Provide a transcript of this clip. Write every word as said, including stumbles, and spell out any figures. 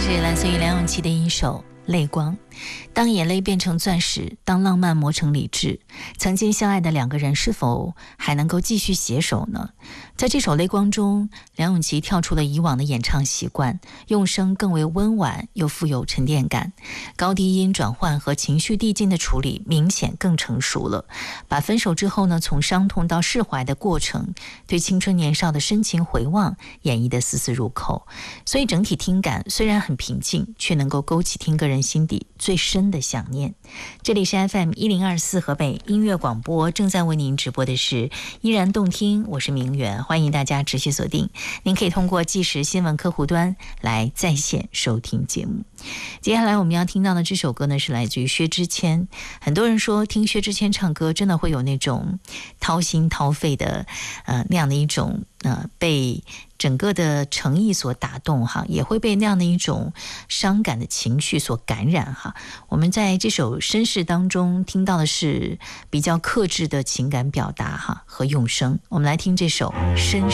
是来自于梁咏琪的一首《泪光》。当眼泪变成钻石，当浪漫磨成理智，曾经相爱的两个人是否还能够继续携手呢？在这首《泪光》中，梁咏琪跳出了以往的演唱习惯，用声更为温婉又富有沉淀感，高低音转换和情绪递进的处理明显更成熟了，把分手之后呢，从伤痛到释怀的过程，对青春年少的深情回望演绎得丝丝入口。所以整体听感虽然很平静，却能够勾起听歌人心底最深的想念。这里是 F M 一零二四河北音乐广播，正在为您直播的是依然动听，我是明媛，欢迎大家持续锁定。您可以通过即时新闻客户端来在线收听节目。接下来我们要听到的这首歌呢，是来自于薛之谦。很多人说听薛之谦唱歌真的会有那种掏心掏肺的呃那样的一种呃被整个的诚意所打动哈，也会被那样的一种伤感的情绪所感染哈。我们在这首绅士当中听到的是比较克制的情感表达哈和用声。我们来听这首绅士。